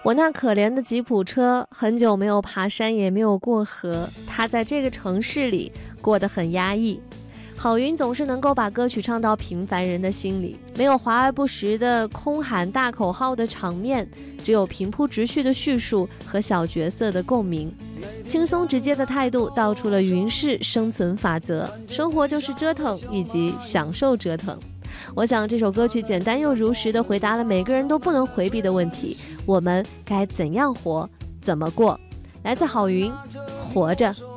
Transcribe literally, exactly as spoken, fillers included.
我那可怜的吉普车，很久没有爬山，也没有过河，他在这个城市里过得很压抑。郝云总是能够把歌曲唱到平凡人的心里，没有华而不实的空喊大口号的场面，只有平铺直叙的叙述和小角色的共鸣。轻松直接的态度道出了云式生存法则，生活就是折腾以及享受折腾。我想这首歌曲简单又如实地回答了每个人都不能回避的问题，我们该怎样活，怎么过。来自郝云，活着。